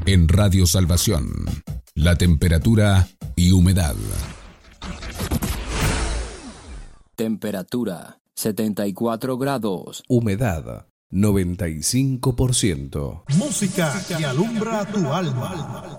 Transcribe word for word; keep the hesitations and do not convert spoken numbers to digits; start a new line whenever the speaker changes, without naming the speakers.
En Radio Salvación, la temperatura y humedad.
Temperatura setenta y cuatro grados.
Humedad noventa y cinco por ciento.
Música que alumbra tu alma.